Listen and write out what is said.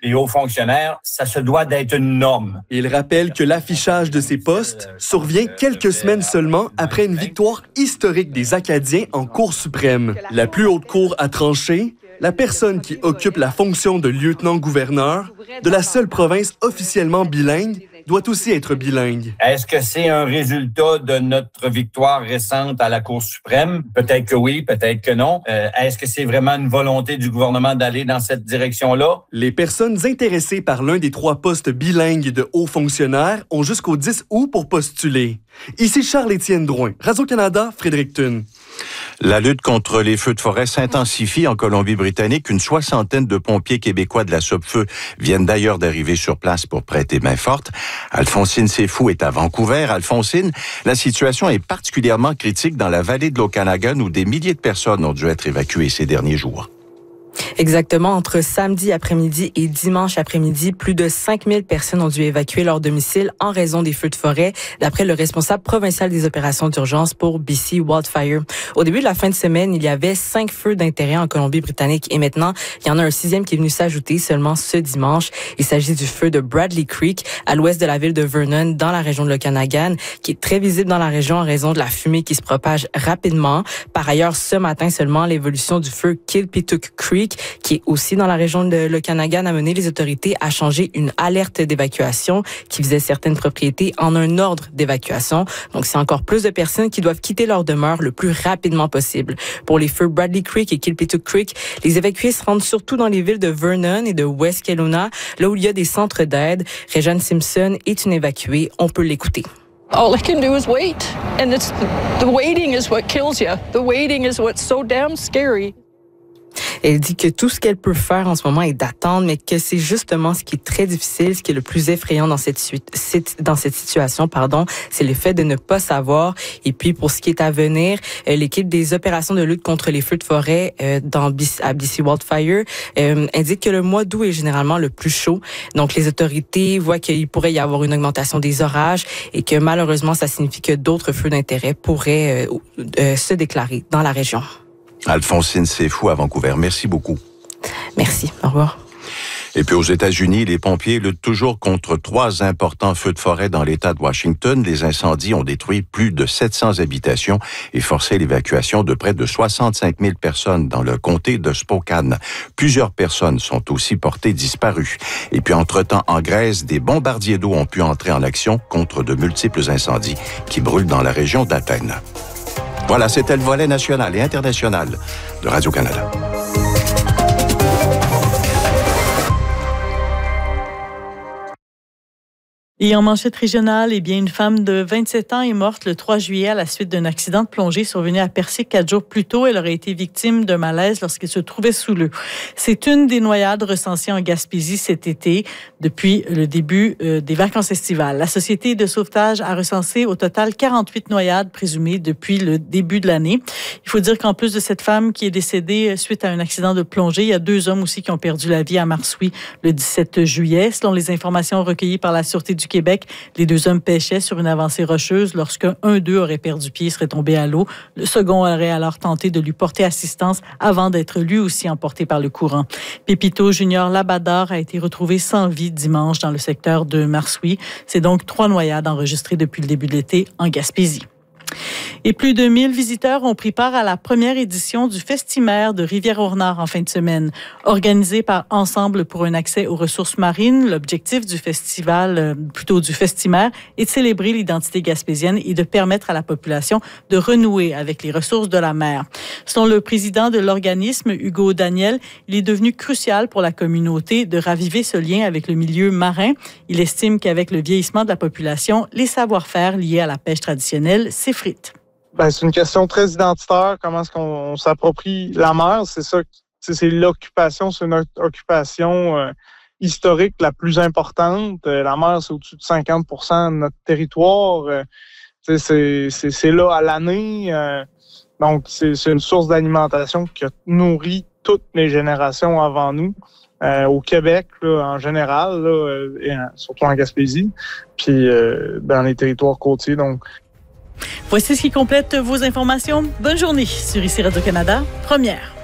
les hauts fonctionnaires, ça se doit d'être une norme. Il rappelle que l'affichage de ces postes survient quelques semaines seulement après une victoire historique des Acadiens en Cour suprême. La plus haute cour a tranché. La personne qui occupe la fonction de lieutenant-gouverneur de la seule province officiellement bilingue doit aussi être bilingue. Est-ce que c'est un résultat de notre victoire récente à la Cour suprême? Peut-être que oui, peut-être que non. Est-ce que c'est vraiment une volonté du gouvernement d'aller dans cette direction-là? Les personnes intéressées par l'un des 3 postes bilingues de hauts fonctionnaires ont jusqu'au 10 août pour postuler. Ici Charles-Étienne Drouin, Radio-Canada, Fredericton. La lutte contre les feux de forêt s'intensifie en Colombie-Britannique. Une 60aine de pompiers québécois de la Sopfeu viennent d'ailleurs d'arriver sur place pour prêter main forte. Alphonsine Sefou est à Vancouver. Alphonsine, la situation est particulièrement critique dans la vallée de l'Okanagan où des milliers de personnes ont dû être évacuées ces derniers jours. Exactement. Entre samedi après-midi et dimanche après-midi, plus de 5000 personnes ont dû évacuer leur domicile en raison des feux de forêt, d'après le responsable provincial des opérations d'urgence pour BC Wildfire. Au début de la fin de semaine, il y avait 5 feux d'intérêt en Colombie-Britannique et maintenant, il y en a un 6e qui est venu s'ajouter seulement ce dimanche. Il s'agit du feu de Bradley Creek, à l'ouest de la ville de Vernon, dans la région de l'Okanagan, qui est très visible dans la région en raison de la fumée qui se propage rapidement. Par ailleurs, ce matin seulement, l'évolution du feu Kilpituck Creek, qui est aussi dans la région de l'Okanagan, a mené les autorités à changer une alerte d'évacuation qui faisait certaines propriétés en un ordre d'évacuation. Donc, c'est encore plus de personnes qui doivent quitter leur demeure le plus rapidement possible. Pour les feux Bradley Creek et Kilpituck Creek, les évacués se rendent surtout dans les villes de Vernon et de West Kelowna, là où il y a des centres d'aide. Réjeanne Simpson est une évacuée. On peut l'écouter. All I can do is wait. And the waiting is what kills you. The waiting is what's so damn scary. Elle dit que tout ce qu'elle peut faire en ce moment est d'attendre, mais que c'est justement ce qui est très difficile, ce qui est le plus effrayant dans cette situation, c'est le fait de ne pas savoir. Et puis, pour ce qui est à venir, l'équipe des opérations de lutte contre les feux de forêt à BC Wildfire indique que le mois d'août est généralement le plus chaud. Donc, les autorités voient qu'il pourrait y avoir une augmentation des orages et que malheureusement, ça signifie que d'autres feux d'intérêt pourraient se déclarer dans la région. Alphonsine Sefou à Vancouver. Merci beaucoup. Merci. Au revoir. Et puis aux États-Unis, les pompiers luttent toujours contre 3 importants feux de forêt dans l'État de Washington. Les incendies ont détruit plus de 700 habitations et forcé l'évacuation de près de 65 000 personnes dans le comté de Spokane. Plusieurs personnes sont aussi portées disparues. Et puis entre-temps, en Grèce, des bombardiers d'eau ont pu entrer en action contre de multiples incendies qui brûlent dans la région d'Athènes. Voilà, c'était le volet national et international de Radio-Canada. Et en manchette régionale, une femme de 27 ans est morte le 3 juillet à la suite d'un accident de plongée survenu à Percé 4 jours plus tôt. Elle aurait été victime d'un malaise lorsqu'elle se trouvait sous l'eau. C'est une des noyades recensées en Gaspésie cet été depuis le début des vacances estivales. La Société de sauvetage a recensé au total 48 noyades présumées depuis le début de l'année. Il faut dire qu'en plus de cette femme qui est décédée suite à un accident de plongée, il y a 2 hommes aussi qui ont perdu la vie à Marsoui le 17 juillet. Selon les informations recueillies par la Sûreté du Québec, les 2 hommes pêchaient sur une avancée rocheuse lorsqu'un d'eux aurait perdu pied et serait tombé à l'eau. Le second aurait alors tenté de lui porter assistance avant d'être lui aussi emporté par le courant. Pépito Junior Labador a été retrouvé sans vie dimanche dans le secteur de Marsoui. C'est donc 3 noyades enregistrées depuis le début de l'été en Gaspésie. Et plus de 1000 visiteurs ont pris part à la première édition du Festimère de Rivière-au-Renard en fin de semaine. Organisé par Ensemble pour un accès aux ressources marines, l'objectif du festival, du Festimère, est de célébrer l'identité gaspésienne et de permettre à la population de renouer avec les ressources de la mer. Selon le président de l'organisme, Hugo Daniel, il est devenu crucial pour la communauté de raviver ce lien avec le milieu marin. Il estime qu'avec le vieillissement de la population, les savoir-faire liés à la pêche traditionnelle s'effritent. C'est une question très identitaire. Comment est-ce qu'on s'approprie la mer? C'est ça, c'est l'occupation, c'est une occupation historique la plus importante. La mer, c'est au-dessus de 50% de notre territoire. C'est là à l'année. Donc, c'est une source d'alimentation qui a nourri toutes les générations avant nous. Au Québec, là, en général, là, et surtout en Gaspésie, puis dans les territoires côtiers. Donc, voici ce qui complète vos informations. Bonne journée sur ici Radio-Canada, première.